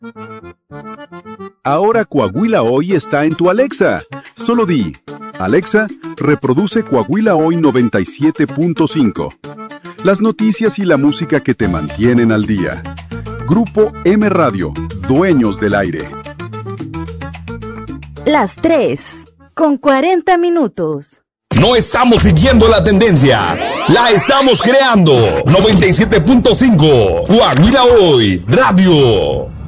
Ahora Coahuila Hoy está en tu Alexa. Solo di, Alexa, reproduce Coahuila Hoy 97.5. Las noticias y la música que te mantienen al día. Grupo M Radio, dueños del aire. Las 3:40 minutos. No estamos siguiendo la tendencia, la estamos creando. 97.5, Coahuila Hoy, Radio.